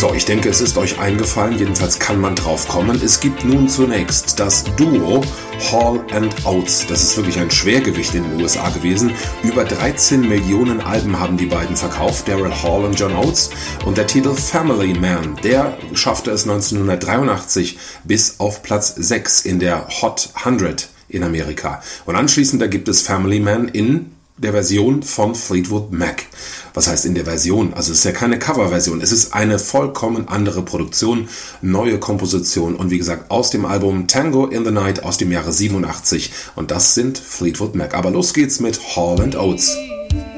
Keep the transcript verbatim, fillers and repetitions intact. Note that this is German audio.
So, ich denke, es ist euch eingefallen, jedenfalls kann man drauf kommen. Es gibt nun zunächst das Duo Hall and Oates. Das ist wirklich ein Schwergewicht in den U S A gewesen. Über dreizehn Millionen Alben haben die beiden verkauft, Daryl Hall und John Oates. Und der Titel Family Man, der schaffte es neunzehnhundertdreiundachtzig bis auf Platz sechs in der Hot hundert in Amerika. Und anschließend, da gibt es Family Man in der Version von Fleetwood Mac. Was heißt in der Version? Also es ist ja keine Coverversion. Es ist eine vollkommen andere Produktion, neue Komposition und wie gesagt aus dem Album Tango in the Night aus dem Jahre siebenundachtzig. Und das sind Fleetwood Mac. Aber los geht's mit Hall and Oates.